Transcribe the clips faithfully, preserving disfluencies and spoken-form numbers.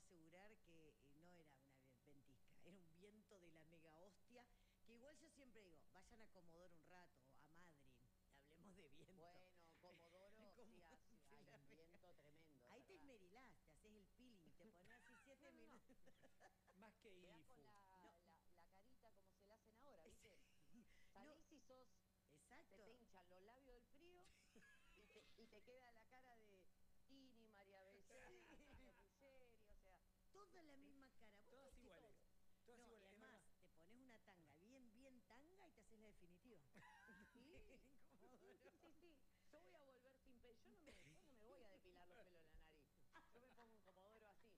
asegurar que eh, no era una ventisca, era un viento de la mega hostia, que igual yo siempre digo, vayan a Comodoro un rato, a Madrid, hablemos de viento. Bueno, Comodoro Como sí hace, se hay la un mega- viento tremendo, es Ahí te verdad. esmerilás, te haces el peeling, te pones así siete No, no, no. minutos. Más que Quedás I F U. con la, No. la, la carita como se la hacen ahora, ¿viste? No, Salís y sos, se exacto. te hinchan los labios del frío y te, y te queda la cara de Tini, María Becerra, Silvia Ruggeri, o sea, Toda la misma cara. Vos Todas te- iguales. todo. Todas No, y iguales, es además verdad. te pones una tanga, bien, bien tanga y te haces la definitiva. Sí, Comodoro. sí, sí, sí. Yo voy a volver sin pelo. Yo no me, yo no me voy a depilar los pelos de la nariz. Yo me pongo un comodoro así.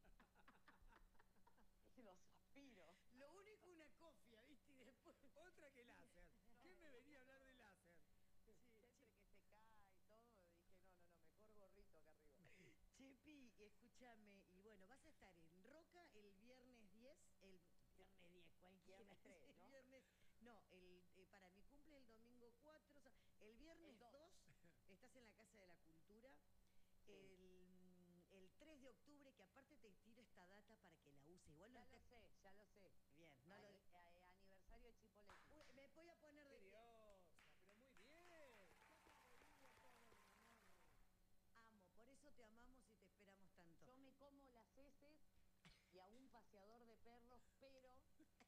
Y los aspiro. Lo único una cofia, ¿viste? Y después. Otra que láser. ¿Qué me venía a hablar de láser? Che, Entre che, que se cae y todo, dije, no, no, no, mejor gorrito acá arriba. Chepi, escúchame, y bueno, vas a estar en Roca el viernes diez, el viernes diez, cualquiera. Viernes tres, ¿no? El viernes, no, el, eh, para mi cumple el domingo cuatro, o sea, el viernes El dos. dos estás en la Casa de la Cultura. Sí. El, mm, el tres de octubre, que aparte te tiro esta data para que la uses. Igual no Ya está... lo sé, ya lo sé. Bien, no lo... Ani- eh, aniversario de Chipoletti. Uy, me voy a poner de ¡Qué pie. diosa! Pero muy bien. Amo, por eso te amamos y te esperamos tanto. Yo me como las heces y a un paseador de perros, pero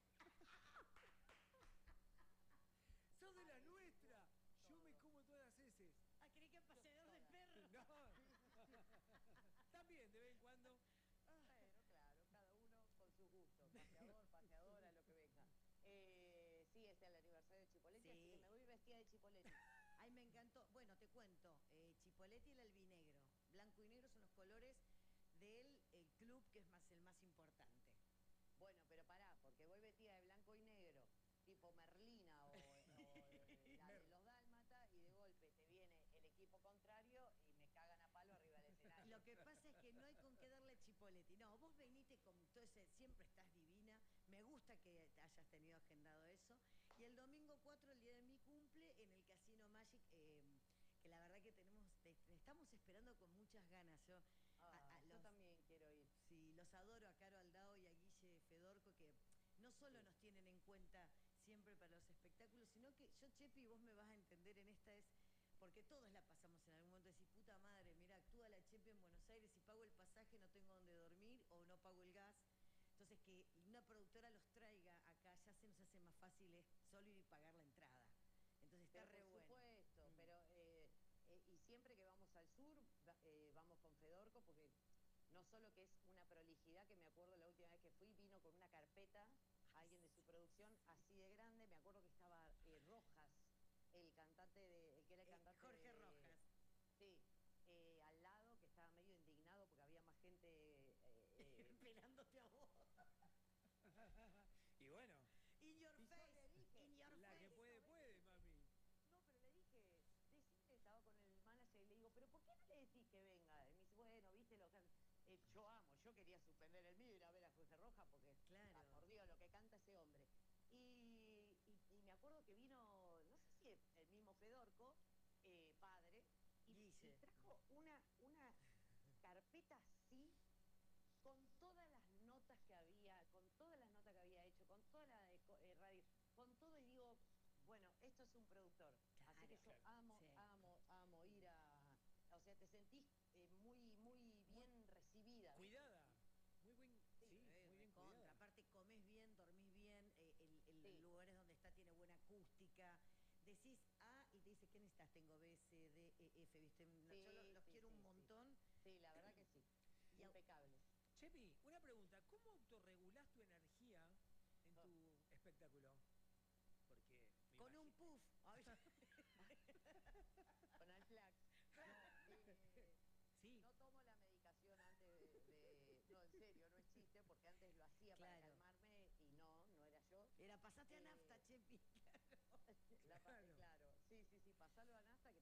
¡Sos de la Ay, nuestra! Yo me todo. como todas las heces. Ah, creí que paseador de todas. perro. No. También, de vez en cuando. Bueno, claro, cada uno con su gusto. Paseador, paseadora, lo que venga. Eh, sí, es el aniversario de Chipoletti, así que Sí. me voy vestida de Chipoletti. Ay, me encantó. Bueno, te cuento. Eh, Chipoletti y el albinegro. Blanco y negro son los colores del el club que es más el más importante. Bueno, pero pará, porque voy vestida de blanco y negro, tipo Merlina o, o, eh, la de los Dálmata, y de golpe te viene el equipo contrario y me cagan a palo arriba del escenario. Lo que pasa es que no hay con qué darle a Chipoletti. No, vos venite con todo ese, siempre estás divina. Me gusta que te hayas tenido agendado eso. Y el domingo cuatro, el día de mi cumple, en el Casino Magic, eh, que la verdad que tenemos, te, te estamos esperando con muchas ganas. Yo, a- Ah, a yo los- también quiero ir. Sí, los adoro a Caro Aldao y a Guille Fedorco, que no solo Sí. nos tienen en cuenta siempre para los espectáculos, sino que yo, Chepi, vos me vas a entender en esta es, porque todos la pasamos en algún momento, decís, puta madre, mira, actúa la Chepi en Buenos Aires y pago el pasaje, no tengo donde dormir o no pago el gas. Entonces, que una productora los traiga acá ya se nos hace más fácil es solo ir y pagar la entrada. Entonces está Pero re por bueno. supuesto, Mm. pero eh, eh, y siempre que vamos al sur, va- eh, vamos con Fedorco, porque no solo que es una prolijidad, que me acuerdo la última vez que fui, vino con una carpeta, alguien de su producción, así de grande, me acuerdo que estaba eh, Rojas, el cantante de, el que era el Eh, cantante Jorge de- Rojas. Sí, eh, al lado, que estaba medio indignado porque había más gente eh, eh, Esperándote a vos. Y bueno, In your Y yo face. le dije, In your la face. que puede, ¿sabés puede, qué? mami. No, pero le dije, decime, estaba con el manager y le digo, pero ¿por qué no le decís que venga? Y me dice, bueno, viste lo que... Eh, yo amo, yo quería suspender el mío y ir a ver a Jorge Roja porque, Claro. ah, por Dios, lo que canta ese hombre. Y, y- y me acuerdo que vino, no sé si el mismo Fedorco, eh, padre, y, y Guille. trajo una, una carpeta así, con todas las notas que había, con todas las notas que había hecho, con toda la de co- eh, radio, con todo, y digo, bueno, esto es un productor. Así que Claro, yo claro. amo, Sí. amo, amo ir a... O sea, te sentís eh, muy, muy bien recibida. ¿viste? Cuidada. Muy buen. Sí. Sí, Eh, muy bien recontra. cuidada. Aparte, comes bien, dormís bien, eh, el, el Sí. lugares donde está tiene buena acústica. Decís A y te dice, ¿qué necesitas? Tengo B, C, D, E, F, ¿viste? No, yo lo- Sí, los sí, quiero sí, un sí. montón. Sí, la verdad que sí. Y au- Impecable. Chepi, una pregunta. ¿Cómo autorregulás tu energía en Ah. tu espectáculo? Porque. me Con un imagino- puff. Ay, Con Alplax. No, eh, Sí. no tomo la medicación antes de, de- No, en serio, no es chiste, porque antes lo hacía para Claro. calmarme y no, no era yo. Era, pasaste a Eh, nafta, Chepi. La pasé, Claro. claro. Sí, sí, sí, pasalo a nada.